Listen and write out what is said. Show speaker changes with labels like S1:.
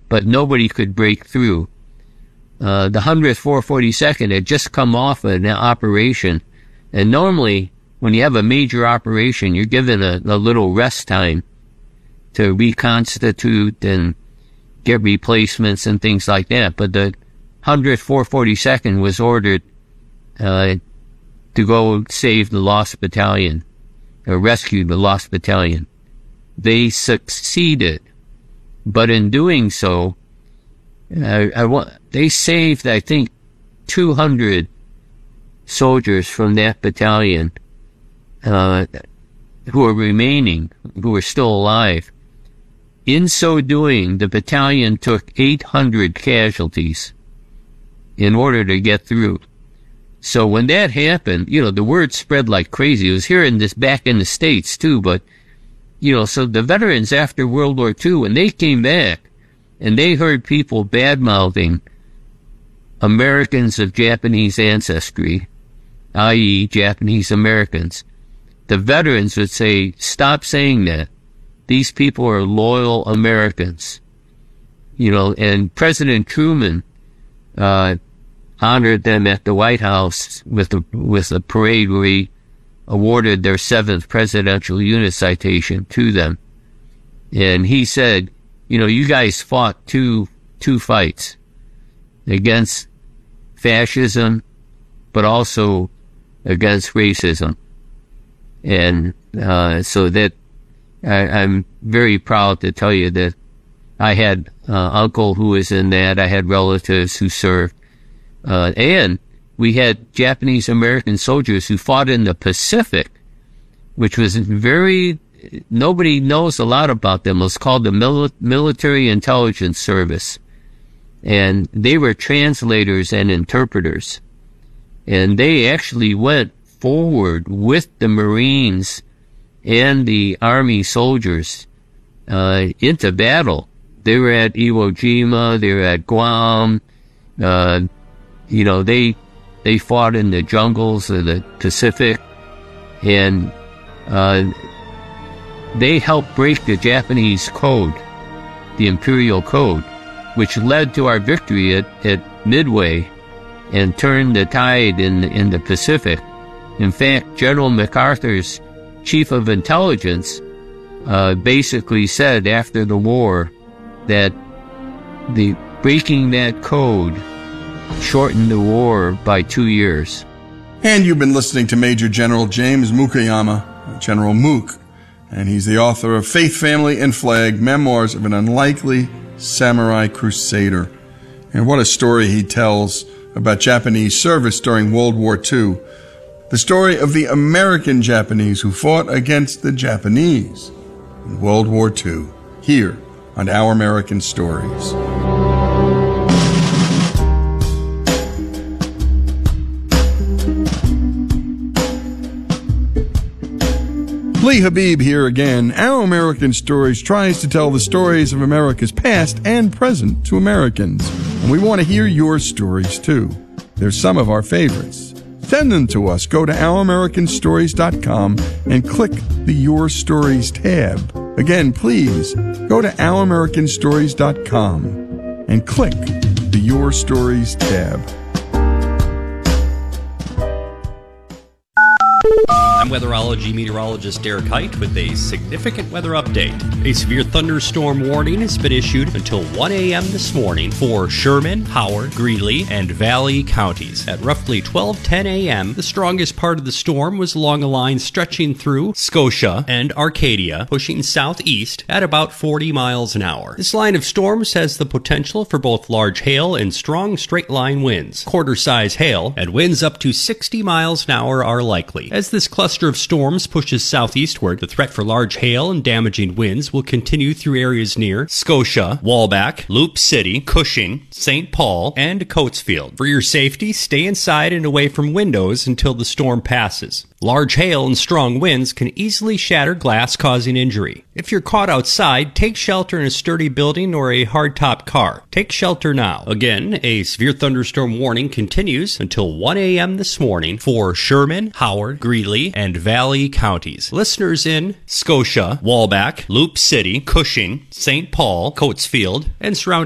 S1: but nobody could break through. The 100th 442nd had just come off an operation, and normally when you have a major operation, you're given a little rest time to reconstitute and get replacements and things like that. But the 100th 442nd was ordered to go save the lost battalion, or rescue the lost battalion. They succeeded, but in doing so, they saved, I think, 200 soldiers from that battalion who are remaining, who are still alive. In so doing, the battalion took 800 casualties in order to get through. So when that happened, the word spread like crazy. It was here back in the States too, but, so the veterans after World War II, when they came back and they heard people bad-mouthing Americans of Japanese ancestry, i.e. Japanese Americans, the veterans would say, stop saying that. These people are loyal Americans. And President Truman honored them at the White House with a parade where he awarded their 7th Presidential Unit Citation to them. And he said, you guys fought two fights against fascism, but also against racism. And so that I'm very proud to tell you that I had uncle who was in that. I had relatives who served. And we had Japanese American soldiers who fought in the Pacific, which was nobody knows a lot about them. It was called the Military Intelligence Service. And they were translators and interpreters. And they actually went forward with the Marines and the Army soldiers into battle. They were at Iwo Jima, they were at Guam. They fought in the jungles of the Pacific, and they helped break the Japanese code, the Imperial Code, which led to our victory at Midway and turned the tide in the Pacific. In fact, General MacArthur's chief of intelligence basically said after the war that the breaking that code shortened the war by 2 years.
S2: And you've been listening to Major General James Mukayama, General Mook, and he's the author of Faith, Family, and Flag, Memoirs of an Unlikely Samurai Crusader. And what a story he tells about Japanese service during World War II. The story of the American Japanese who fought against the Japanese in World War II, here on Our American Stories. Lee Habib here again. Our American Stories tries to tell the stories of America's past and present to Americans. And we want to hear your stories, too. They're some of our favorites. Send them to us. Go to OurAmericanStories.com and click the Your Stories tab. Again, please, go to OurAmericanStories.com and click the Your Stories tab.
S3: I'm weatherology meteorologist Derek Height with a significant weather update. A severe thunderstorm warning has been issued until 1 a.m. this morning for Sherman, Howard, Greeley, and Valley counties. At roughly 12:10 a.m., the strongest part of the storm was along a line stretching through Scotia and Arcadia, pushing southeast at about 40 miles an hour. This line of storms has the potential for both large hail and strong straight-line winds. Quarter-size hail and winds up to 60 miles an hour are likely. As this cluster of storms pushes southeastward, the threat for large hail and damaging winds will continue through areas near Scotia, Walbach, Loop City, Cushing, St. Paul, and Coatesville. For your safety, stay inside and away from windows until the storm passes. Large hail and strong winds can easily shatter glass, causing injury. If you're caught outside, take shelter in a sturdy building or a hardtop car. Take shelter now. Again, a severe thunderstorm warning continues until 1 a.m. this morning for Sherman, Howard, Greeley, and Valley counties. Listeners in Scotia, Walbach, Loop City, Cushing, St. Paul, Coatesville, and surrounding